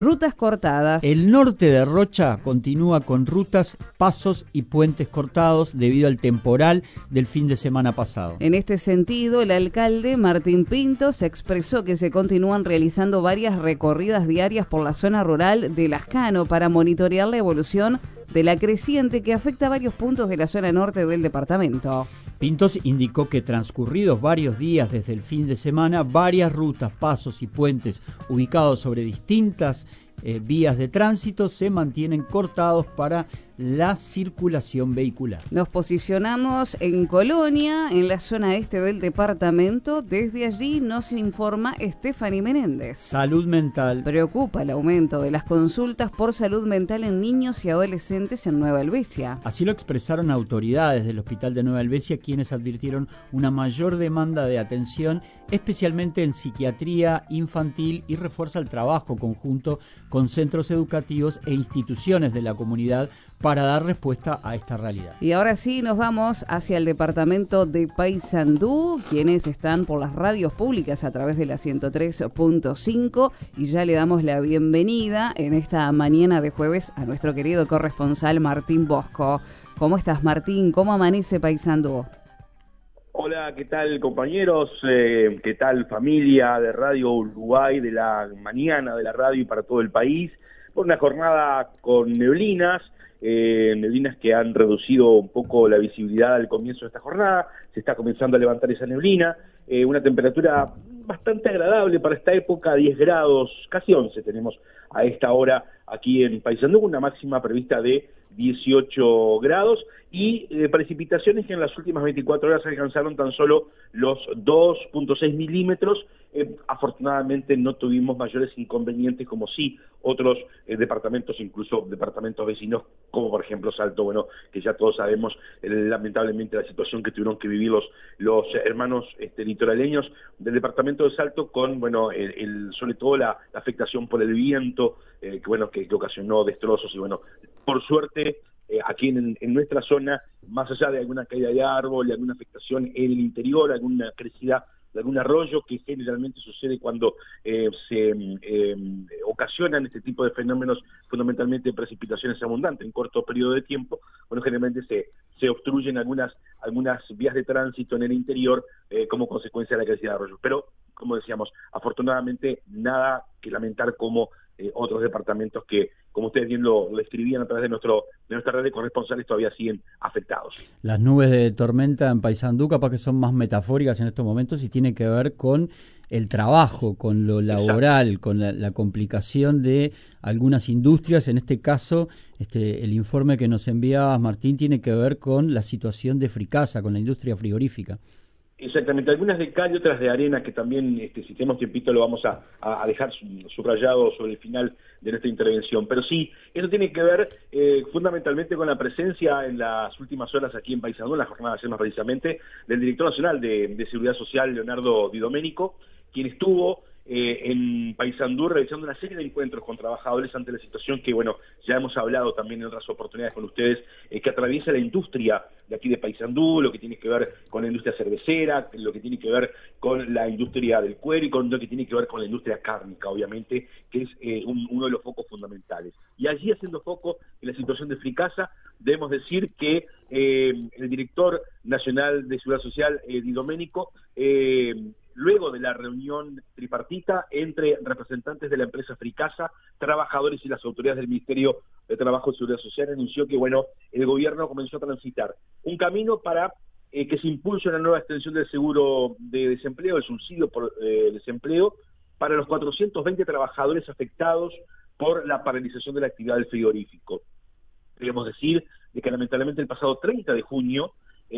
Rutas cortadas. El norte de Rocha continúa con rutas, pasos y puentes cortados debido al temporal del fin de semana pasado. En este sentido, el alcalde Martín Pintos expresó que se continúan realizando varias recorridas diarias por la zona rural de Lascano para monitorear la evolución de la creciente que afecta a varios puntos de la zona norte del departamento. Pintos indicó que transcurridos varios días desde el fin de semana, varias rutas, pasos y puentes ubicados sobre distintas vías de tránsito se mantienen cortados para la circulación vehicular. Nos posicionamos en Colonia, en la zona este del departamento. Desde allí nos informa Stephanie Menéndez. Salud mental. Preocupa el aumento de las consultas por salud mental en niños y adolescentes en Nueva Helvecia. Así lo expresaron autoridades del Hospital de Nueva Helvecia, quienes advirtieron una mayor demanda de atención, especialmente en psiquiatría infantil, y refuerza el trabajo conjunto con centros educativos e instituciones de la comunidad para dar respuesta a esta realidad. Y ahora sí, nos vamos hacia el departamento de Paysandú, quienes están por las radios públicas a través de la 103.5, y ya le damos la bienvenida en esta mañana de jueves a nuestro querido corresponsal Martín Bosco. ¿Cómo estás, Martín? ¿Cómo amanece Paysandú? Hola, ¿qué tal, compañeros? ¿Qué tal, familia de Radio Uruguay, de la mañana de la radio y para todo el país? Por una jornada con neblinas que han reducido un poco la visibilidad al comienzo de esta jornada. Se está comenzando a levantar esa neblina, una temperatura bastante agradable para esta época, 10 grados, casi 11 tenemos a esta hora aquí en Paysandú, una máxima prevista de 18 grados, y precipitaciones que en las últimas 24 horas alcanzaron tan solo los 2.6 milímetros. Afortunadamente no tuvimos mayores inconvenientes como sí otros departamentos, incluso departamentos vecinos, como por ejemplo Salto, bueno, que ya todos sabemos lamentablemente la situación que tuvieron que vivir los hermanos litoraleños del departamento de Salto con, bueno, sobre todo la afectación por el viento, que ocasionó destrozos. Y bueno, por suerte aquí en nuestra zona, más allá de alguna caída de árbol y alguna afectación en el interior, alguna crecida de algún arroyo, que generalmente sucede cuando se ocasionan este tipo de fenómenos, fundamentalmente precipitaciones abundantes en corto periodo de tiempo, bueno, generalmente se obstruyen algunas vías de tránsito en el interior como consecuencia de la crecida de arroyos. Pero, como decíamos, afortunadamente nada que lamentar como otros departamentos que, como ustedes bien lo escribían a través de nuestra red de corresponsales, todavía siguen afectados. Las nubes de tormenta en Paysandú capaz que son más metafóricas en estos momentos y tienen que ver con el trabajo, con lo laboral. Exacto. Con la complicación de algunas industrias. En este caso, el informe que nos enviabas, Martín, tiene que ver con la situación de Fricasa, con la industria frigorífica. Exactamente, algunas de cal y otras de arena, que también, si tenemos tiempito, lo vamos a dejar subrayado sobre el final de nuestra intervención. Pero sí, eso tiene que ver fundamentalmente con la presencia en las últimas horas aquí en Paysandú, en la jornada de ayer más precisamente, del director nacional de Seguridad Social, Leonardo Di Domenico, quien estuvo en Paysandú realizando una serie de encuentros con trabajadores ante la situación que, bueno, ya hemos hablado también en otras oportunidades con ustedes, que atraviesa la industria de aquí de Paysandú, lo que tiene que ver con la industria cervecera, lo que tiene que ver con la industria del cuero y con lo que tiene que ver con la industria cárnica, obviamente, que es uno de los focos fundamentales. Y allí, haciendo foco en la situación de Fricasa, debemos decir que el director nacional de Seguridad Social, Di Domenico, luego de la reunión tripartita entre representantes de la empresa Fricasa, trabajadores y las autoridades del Ministerio de Trabajo y Seguridad Social, anunció que, bueno, el gobierno comenzó a transitar un camino para que se impulse una nueva extensión del seguro de desempleo, el subsidio por desempleo, para los 420 trabajadores afectados por la paralización de la actividad del frigorífico. Debemos decir de que lamentablemente el pasado 30 de junio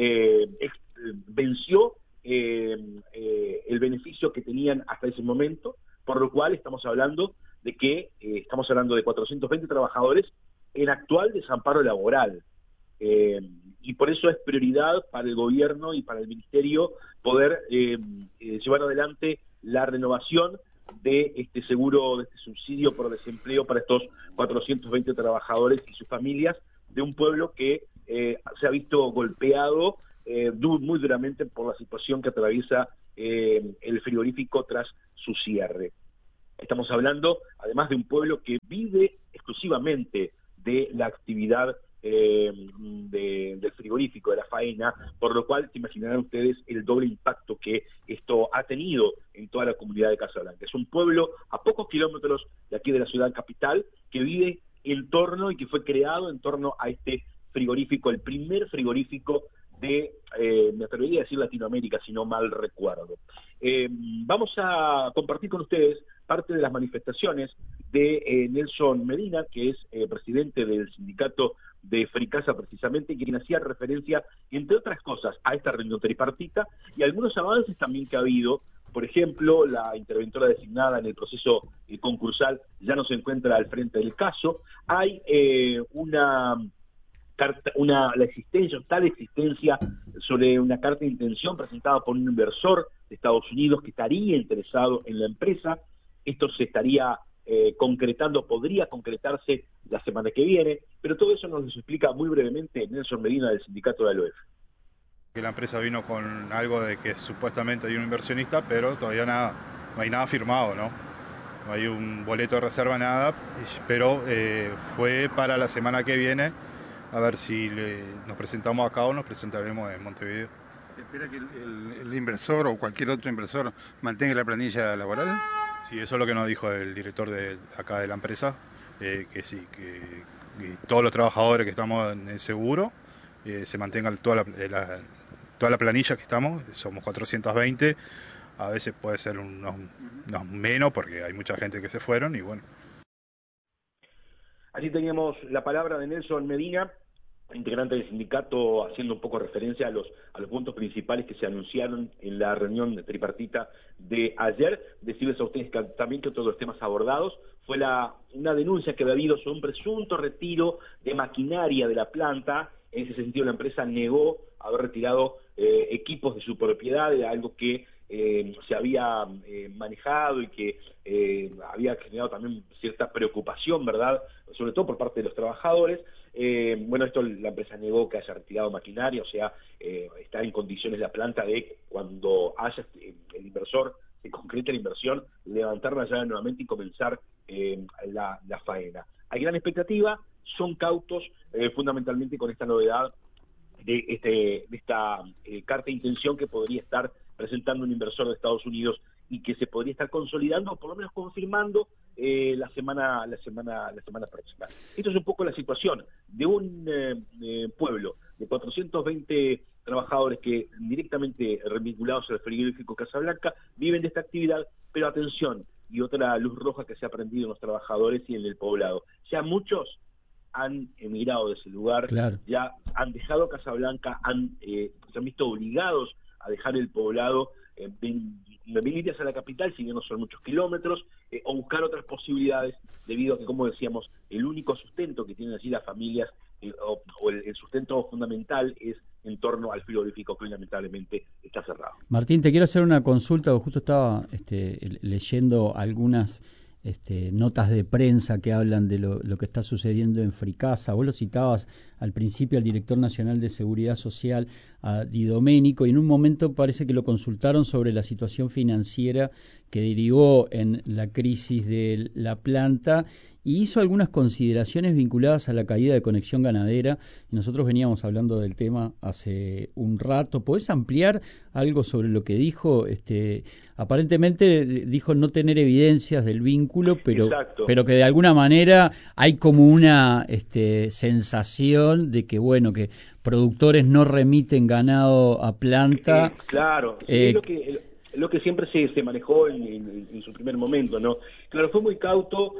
venció el beneficio que tenían hasta ese momento, por lo cual estamos hablando de que estamos hablando de 420 trabajadores en actual desamparo laboral, y por eso es prioridad para el gobierno y para el ministerio poder llevar adelante la renovación de este seguro, de este subsidio por desempleo para estos 420 trabajadores y sus familias de un pueblo que se ha visto golpeado muy duramente por la situación que atraviesa el frigorífico tras su cierre. Estamos hablando, además, de un pueblo que vive exclusivamente de la actividad del frigorífico, de la faena, por lo cual se imaginarán ustedes el doble impacto que esto ha tenido en toda la comunidad de Casablanca. Es un pueblo a pocos kilómetros de aquí de la ciudad capital que vive en torno y que fue creado en torno a este frigorífico, el primer frigorífico de, me atrevería a decir Latinoamérica, si no mal recuerdo. Vamos a compartir con ustedes parte de las manifestaciones de Nelson Medina, que es presidente del sindicato de Fricasa precisamente, quien hacía referencia, entre otras cosas, a esta reunión tripartita y algunos avances también que ha habido. Por ejemplo, la interventora designada en el proceso concursal ya no se encuentra al frente del caso. Hay la existencia sobre una carta de intención presentada por un inversor de Estados Unidos que estaría interesado en la empresa. Esto se estaría concretando, podría concretarse la semana que viene, pero todo eso nos lo explica muy brevemente Nelson Medina del sindicato de ALOEF. Que la empresa vino con algo de que supuestamente hay un inversionista, pero todavía nada, no hay nada firmado, ¿no? No hay un boleto de reserva, nada, pero fue para la semana que viene, a ver si nos presentamos acá o nos presentaremos en Montevideo. ¿Se espera que el inversor o cualquier otro inversor mantenga la planilla laboral? Sí, eso es lo que nos dijo el director de acá de la empresa, que sí, que todos los trabajadores que estamos en el seguro se mantengan toda la planilla que estamos, somos 420, a veces puede ser unos menos porque hay mucha gente que se fueron y bueno. Así teníamos la palabra de Nelson Medina, integrante del sindicato, haciendo un poco referencia a los puntos principales que se anunciaron en la reunión tripartita de ayer. Decirles a ustedes que también que otro de los temas abordados fue una denuncia que había habido sobre un presunto retiro de maquinaria de la planta. En ese sentido, la empresa negó haber retirado equipos de su propiedad, era algo que se había manejado y que había generado también cierta preocupación, ¿verdad?, sobre todo por parte de los trabajadores. Bueno, esto la empresa negó que haya retirado maquinaria, o sea, está en condiciones la planta de cuando haya el inversor, se concrete la inversión, levantar la llave nuevamente y comenzar la faena. Hay gran expectativa, son cautos fundamentalmente con esta novedad de esta carta de intención que podría estar presentando un inversor de Estados Unidos y que se podría estar consolidando, por lo menos confirmando la semana próxima. Esto es un poco la situación de un pueblo de 420 trabajadores que directamente vinculados al frigorífico Casablanca viven de esta actividad, pero atención, y otra luz roja que se ha prendido en los trabajadores y en el poblado. Ya muchos han emigrado de ese lugar, claro. Ya han dejado Casablanca, se han visto obligados a dejar el poblado, venir hacia la capital, si bien no son muchos kilómetros, o buscar otras posibilidades, debido a que, como decíamos, el único sustento que tienen allí las familias, o el sustento fundamental es en torno al frigorífico que hoy lamentablemente está cerrado. Martín, te quiero hacer una consulta, justo estaba leyendo algunas notas de prensa que hablan de lo que está sucediendo en Fricasa. Vos lo citabas al principio al director nacional de Seguridad Social, a Di Domenico, y en un momento parece que lo consultaron sobre la situación financiera que derivó en la crisis de la planta y hizo algunas consideraciones vinculadas a la caída de Conexión Ganadera, y nosotros veníamos hablando del tema hace un rato. ¿Podés ampliar algo sobre lo que dijo? Aparentemente dijo no tener evidencias del vínculo, pero que de alguna manera hay como una sensación de que, bueno, que productores no remiten ganado a planta. Claro, es lo que siempre se manejó en su primer momento, ¿no? Claro, fue muy cauto,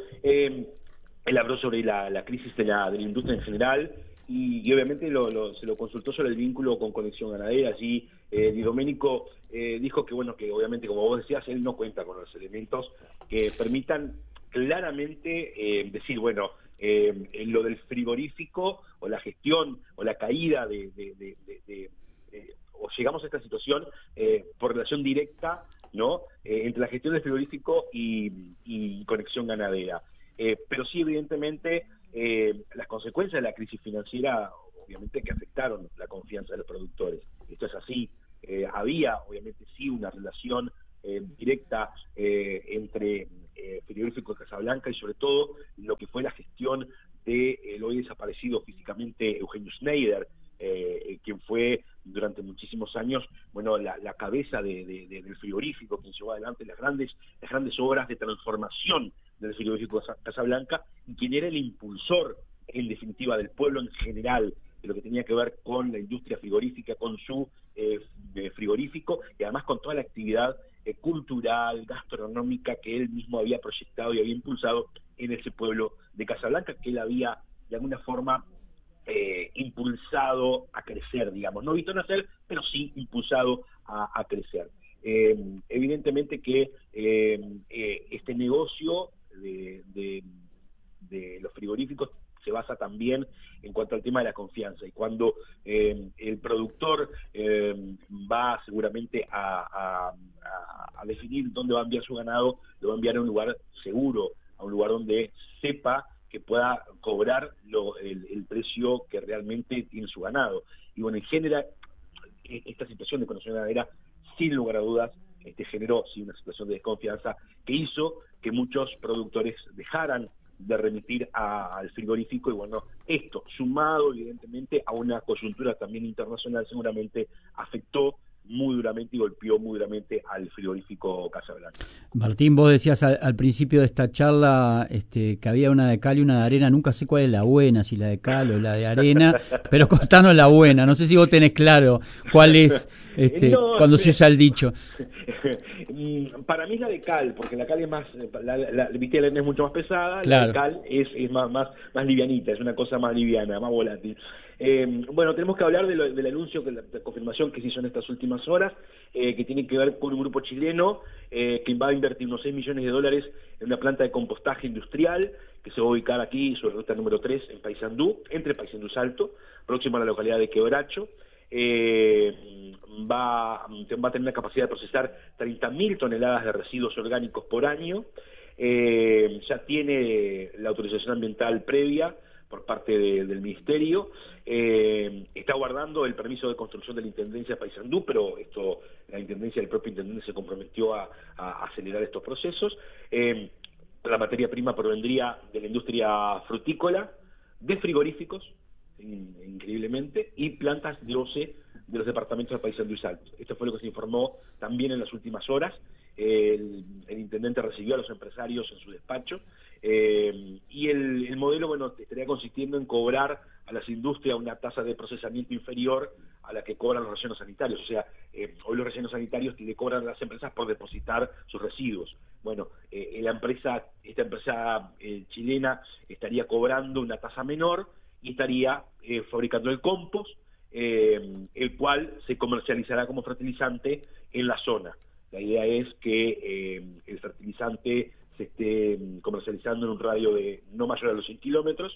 él habló sobre la crisis de la industria en general, y obviamente se lo consultó sobre el vínculo con Conexión Ganadera. Allí Di Domenico dijo que, bueno, que obviamente, como vos decías, él no cuenta con los elementos que permitan claramente decir, bueno, lo del frigorífico o la gestión o la caída o llegamos a esta situación por relación directa, ¿no?, entre la gestión del frigorífico y Conexión Ganadera. Pero sí, evidentemente, las consecuencias de la crisis financiera, obviamente, que afectaron la confianza de los productores. Esto es así. Había, obviamente, sí, una relación directa entre frigorífico de Casablanca y sobre todo lo que fue la gestión del hoy desaparecido físicamente Eugenio Schneider, quien fue durante muchísimos años, bueno, la cabeza del frigorífico, quien llevó adelante las grandes obras de transformación del frigorífico Casablanca, y quien era el impulsor, en definitiva, del pueblo en general, de lo que tenía que ver con la industria frigorífica, con su frigorífico, y además con toda la actividad cultural, gastronómica que él mismo había proyectado y había impulsado en ese pueblo de Casablanca, que él había de alguna forma impulsado a crecer, digamos, no visto nacer, pero sí impulsado a crecer. Evidentemente que este negocio de los frigoríficos se basa también en cuanto al tema de la confianza, y cuando el productor va seguramente a definir dónde va a enviar su ganado, lo va a enviar a un lugar seguro, a un lugar donde sepa que pueda cobrar el precio que realmente tiene su ganado. Y bueno, en general, esta situación de condición ganadera, sin lugar a dudas, generó sí, una situación de desconfianza que hizo que muchos productores dejaran de remitir al frigorífico, y bueno, esto sumado evidentemente a una coyuntura también internacional seguramente afectó muy duramente y golpeó muy duramente al frigorífico Casablanca. Martín, vos decías al principio de esta charla que había una de cal y una de arena. Nunca sé cuál es la buena, si la de cal o la de arena, pero contanos la buena. No sé si vos tenés claro cuál es no, cuando se usa el dicho. Para mí es la de cal, porque la cal es más, la viste, la arena es mucho más pesada, claro. La de cal es más livianita, es una cosa más liviana, más volátil. Bueno, tenemos que hablar del anuncio, la confirmación que se hizo en estas últimas horas, que tiene que ver con un grupo chileno que va a invertir unos $6 millones en una planta de compostaje industrial que se va a ubicar aquí sobre la ruta número 3 en Paysandú, entre Paysandú y Salto, próximo a la localidad de Quebracho. Va a tener una capacidad de procesar 30.000 toneladas de residuos orgánicos por año. Ya tiene la autorización ambiental previa por parte del Ministerio, está guardando el permiso de construcción de la Intendencia de Paysandú, pero la Intendencia, el propio Intendente se comprometió a acelerar estos procesos. La materia prima provendría de la industria frutícola, de frigoríficos, increíblemente, y plantas de OCE de los departamentos de Paysandú y Salto. Esto fue lo que se informó también en las últimas horas. El intendente recibió a los empresarios en su despacho, y el modelo, bueno, estaría consistiendo en cobrar a las industrias una tasa de procesamiento inferior a la que cobran los rellenos sanitarios. O sea, hoy los rellenos sanitarios le cobran a las empresas por depositar sus residuos. Bueno, esta empresa chilena estaría cobrando una tasa menor y estaría fabricando el compost, el cual se comercializará como fertilizante en la zona. La idea es que el fertilizante se esté comercializando en un radio de no mayor a los 100 kilómetros.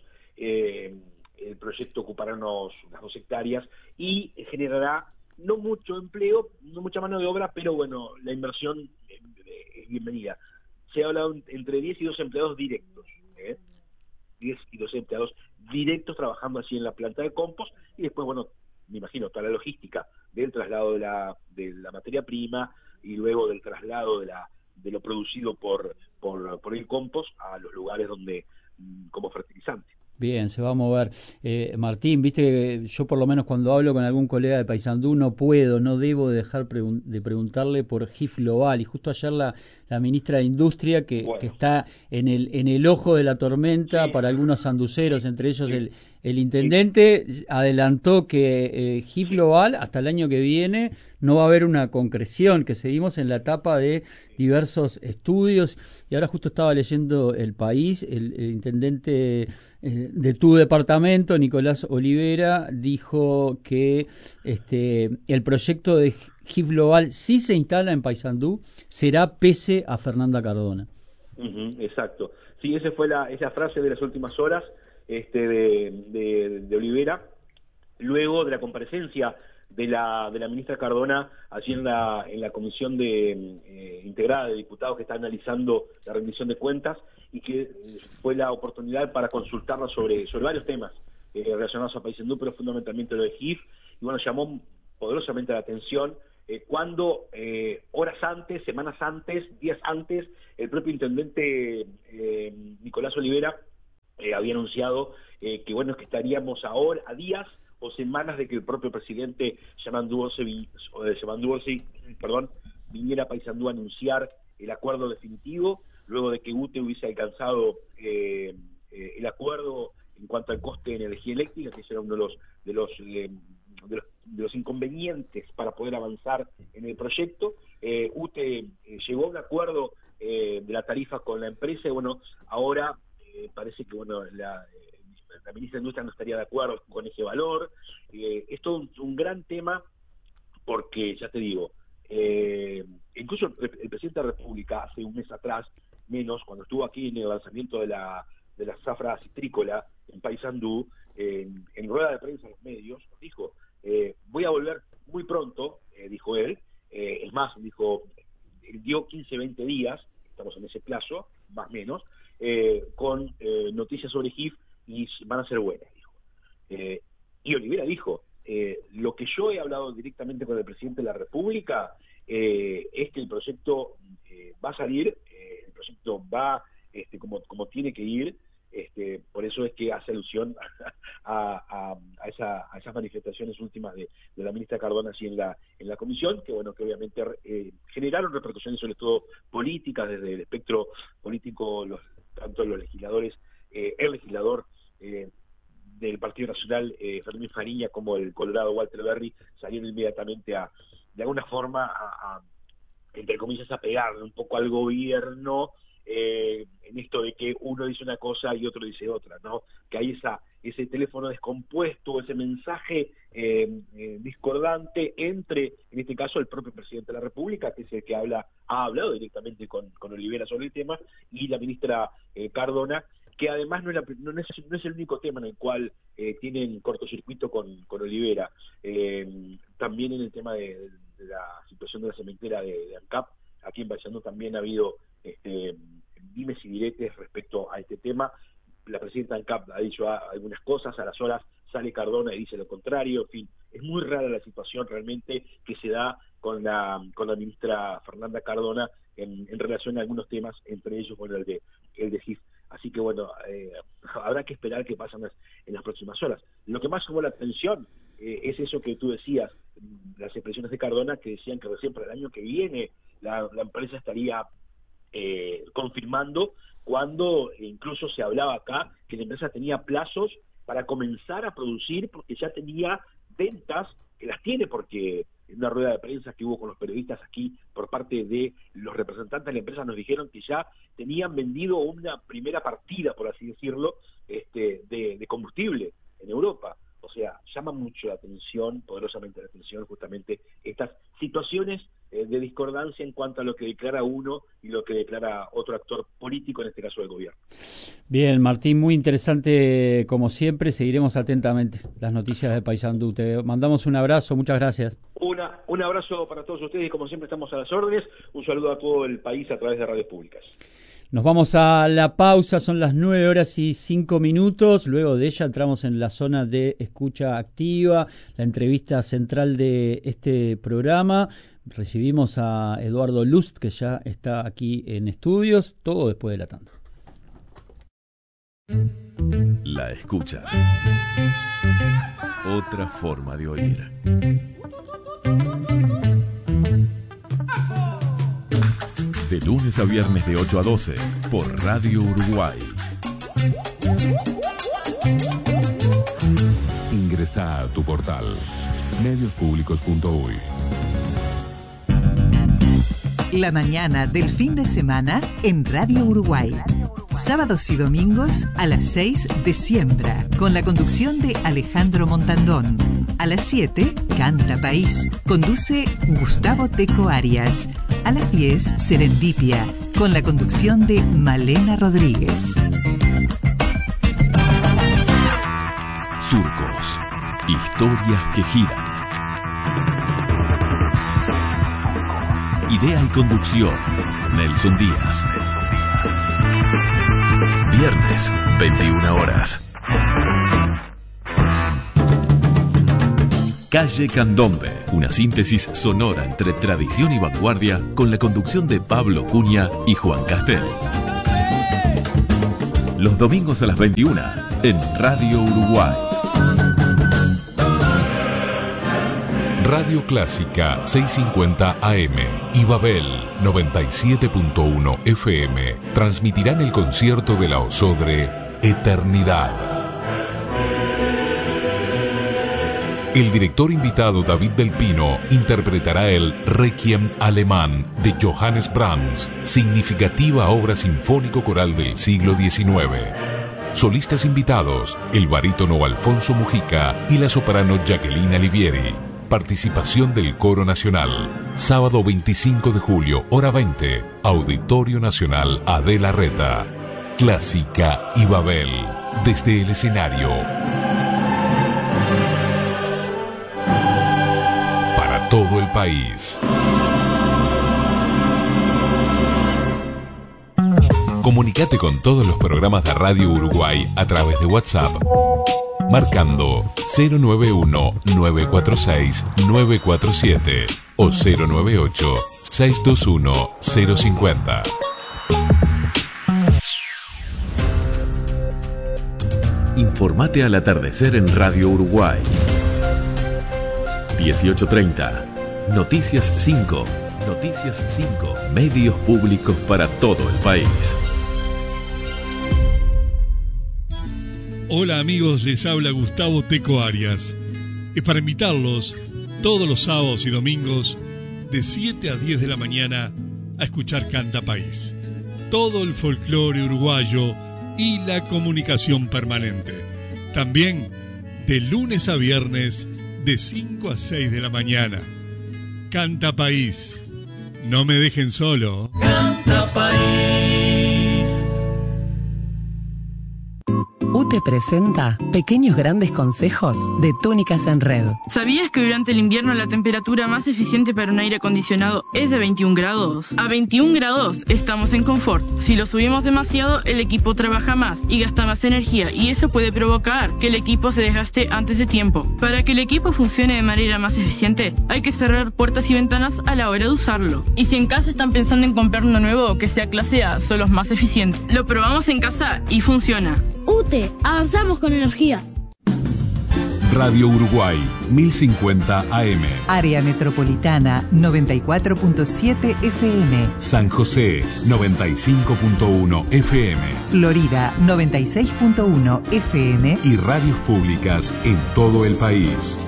El proyecto ocupará unas 2 hectáreas y generará no mucho empleo, no mucha mano de obra, pero bueno, la inversión es bienvenida. Se ha hablado entre 10 y 12 empleados directos, 10 y 12 empleados directos trabajando así en la planta de compost, y después, bueno, me imagino, toda la logística del traslado de la materia prima y luego del traslado de lo producido por el compost a los lugares donde como fertilizante. Bien, se va a mover. Martín, viste, yo por lo menos cuando hablo con algún colega de Paysandú no debo dejar de preguntarle por GIF Global, y justo ayer la ministra de Industria, que está en el ojo de la tormenta, sí, para algunos sanduceros, entre ellos sí, el intendente, sí, adelantó que GIF Global hasta el año que viene no va a haber una concreción, que seguimos en la etapa de diversos estudios. Y ahora justo estaba leyendo El País, el intendente de tu departamento, Nicolás Olivera, dijo que el proyecto de GIF Global, si se instala en Paysandú, será pese a Fernanda Cardona. Exacto. Sí, esa fue esa frase de las últimas horas de Olivera, luego de la comparecencia de la ministra Cardona allí en la comisión integrada de diputados que está analizando la rendición de cuentas, y que fue la oportunidad para consultarla sobre varios temas relacionados a Paysandú, pero fundamentalmente lo de GIF. Y bueno, llamó poderosamente la atención cuando horas antes, semanas antes, días antes, el propio intendente Nicolás Olivera había anunciado que estaríamos ahora a días o semanas de que el propio presidente Yamandu Orsi viniera a Paysandú a anunciar el acuerdo definitivo, luego de que UTE hubiese alcanzado el acuerdo en cuanto al coste de energía eléctrica, que ese era uno de los inconvenientes para poder avanzar en el proyecto. UTE llegó a un acuerdo de la tarifa con la empresa, y ahora parece que la ministra de Industria no estaría de acuerdo con ese valor. Es todo un gran tema, porque, ya te digo, incluso el presidente de la República hace un mes atrás, menos, cuando estuvo aquí en el lanzamiento de la zafra citrícola en Paysandú, en rueda de prensa en los medios, dijo, voy a volver muy pronto, dijo él, es más, dio 15, 20 días, estamos en ese plazo, más o menos, con noticias sobre GIF, y van a ser buenas, dijo. Y Olivera dijo, lo que yo he hablado directamente con el presidente de la República es que el proyecto va a salir, el proyecto va como tiene que ir, por eso es que hace alusión a esas manifestaciones últimas de la ministra Cardona así en la comisión, que obviamente generaron repercusiones sobre todo políticas desde el espectro político, tanto los legisladores, el legislador del Partido Nacional, Fermín Fariña, como el colorado Walter Berry, salieron inmediatamente de alguna forma entre comillas, a pegarle un poco al gobierno, en esto de que uno dice una cosa y otro dice otra, ¿no? Que hay ese teléfono descompuesto, ese mensaje discordante entre, en este caso, el propio presidente de la República, que es el que ha hablado directamente con Olivera sobre el tema, y la ministra Cardona, que además no es el único tema en el cual tienen cortocircuito con Olivera. También en el tema de la situación de la cementera de ANCAP, aquí en Paysandú también ha habido dimes y diretes respecto a este tema. La presidenta ANCAP ha dicho algunas cosas, a las horas sale Cardona y dice lo contrario. En fin, es muy rara la situación realmente que se da con la ministra Fernanda Cardona en relación a algunos temas, entre ellos el de GIF. Así que habrá que esperar qué pasa en las próximas horas. Lo que más llamó la atención es eso que tú decías, las expresiones de Cardona, que decían que recién para el año que viene la empresa estaría confirmando, cuando incluso se hablaba acá que la empresa tenía plazos para comenzar a producir, porque ya tenía ventas, que las tiene, porque en una rueda de prensa que hubo con los periodistas aquí por parte de los representantes de la empresa nos dijeron que ya tenían vendido una primera partida, por así decirlo, de combustible en Europa. O sea, llama mucho la atención, poderosamente la atención, justamente estas situaciones de discordancia en cuanto a lo que declara uno y lo que declara otro actor político, en este caso del gobierno. Bien, Martín, muy interesante como siempre. Seguiremos atentamente las noticias de Paysandú. Te mandamos un abrazo, muchas gracias. Un abrazo para todos ustedes y como siempre estamos a las órdenes. Un saludo a todo el país a través de radios públicas. Nos vamos a la pausa, son las 9:05. Luego de ella entramos en la zona de escucha activa, la entrevista central de este programa. Recibimos a Eduardo Lust, que ya está aquí en estudios, todo después de la tanda. La escucha. Otra forma de oír. De lunes a viernes de 8 a 12 por Radio Uruguay. Ingresa a tu portal mediospublicos.uy. La mañana del fin de semana en Radio Uruguay. Sábados y domingos a las 6 de Siembra, con la conducción de Alejandro Montandón. A las 7, Canta País. Conduce Gustavo Teco Arias. A las 10, Serendipia, con la conducción de Malena Rodríguez. Surcos. Historias que giran. Idea y conducción, Nelson Díaz. Viernes, 21 horas. Calle Candombe, una síntesis sonora entre tradición y vanguardia con la conducción de Pablo Cunha y Juan Castel. Los domingos a las 21 en Radio Uruguay. Radio Clásica 650 AM y Babel 97.1 FM transmitirán el concierto de la Osodre Eternidad. El director invitado David Del Pino interpretará el Requiem alemán de Johannes Brahms, significativa obra sinfónico-coral del siglo XIX. Solistas invitados, el barítono Alfonso Mujica y la soprano Jacqueline Alivieri. Participación del Coro Nacional. Sábado 25 de julio, hora 20, Auditorio Nacional Adela Reta. Clásica y Babel, desde el escenario. Para todo el país. Comunicate con todos los programas de Radio Uruguay a través de WhatsApp, marcando 091-946-947 o 098-621-050. Informate al atardecer en Radio Uruguay. 18:30. Noticias 5. Noticias 5. Medios públicos para todo el país. Hola amigos, les habla Gustavo Teco Arias. Es para invitarlos todos los sábados y domingos de 7 a 10 de la mañana a escuchar Canta País. Todo el folclore uruguayo y la comunicación permanente. También de lunes a viernes de 5 a 6 de la mañana. Canta País. No me dejen solo. Canta País. UTE presenta Pequeños Grandes Consejos de Túnicas en Red. ¿Sabías que durante el invierno la temperatura más eficiente para un aire acondicionado es de 21 grados? A 21 grados estamos en confort. Si lo subimos demasiado, el equipo trabaja más y gasta más energía, y eso puede provocar que el equipo se desgaste antes de tiempo. Para que el equipo funcione de manera más eficiente, hay que cerrar puertas y ventanas a la hora de usarlo. Y si en casa están pensando en comprar uno nuevo que sea clase A, son los más eficientes. Lo probamos en casa y funciona. UTE, avanzamos con energía. Radio Uruguay 1050 AM. Área Metropolitana 94.7 FM. San José 95.1 FM. Florida 96.1 FM. Y radios públicas en todo el país.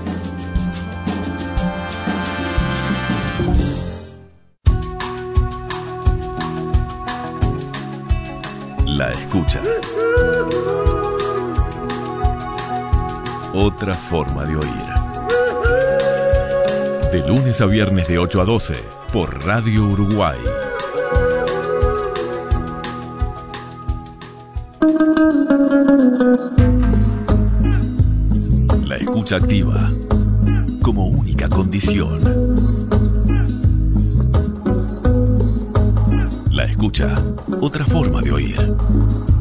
La escucha. Otra forma de oír. De lunes a viernes de 8 a 12 por Radio Uruguay. La escucha activa como única condición. La escucha, otra forma de oír.